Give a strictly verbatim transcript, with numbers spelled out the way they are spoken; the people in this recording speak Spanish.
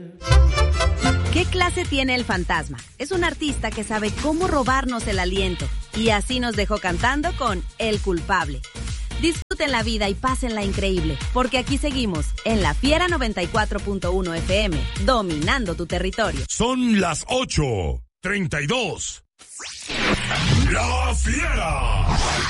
¿Qué clase tiene el fantasma? Es un artista que sabe cómo robarnos el aliento y así nos dejó cantando con El Culpable. Disfruten la vida y pásenla increíble, porque aquí seguimos en La Fiera noventa y cuatro punto uno F M, dominando tu territorio. Son las ocho treinta y dos. La Fiera.